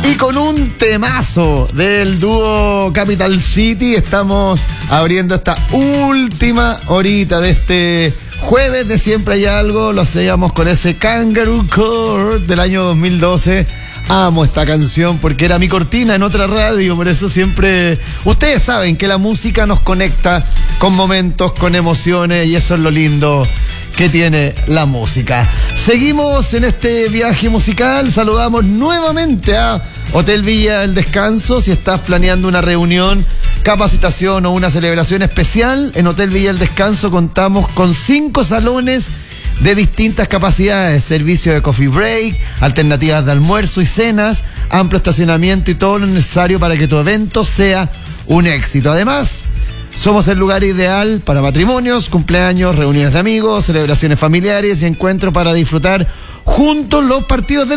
Y con un temazo del dúo Capital City estamos abriendo esta última horita de este jueves de Siempre Hay Algo. Lo hacíamos con ese Kangaroo Court del año 2012. Amo esta canción porque era mi cortina en otra radio, por eso siempre... Ustedes saben que la música nos conecta con momentos, con emociones, y eso es lo lindo que tiene la música. Seguimos en este viaje musical, saludamos nuevamente a Hotel Villa El Descanso. Si estás planeando una reunión, capacitación o una celebración especial, en Hotel Villa El Descanso contamos con 5 salones de distintas capacidades, servicio de coffee break, alternativas de almuerzo y cenas, amplio estacionamiento y todo lo necesario para que tu evento sea un éxito. Además, somos el lugar ideal para matrimonios, cumpleaños, reuniones de amigos, celebraciones familiares y encuentros para disfrutar juntos los partidos de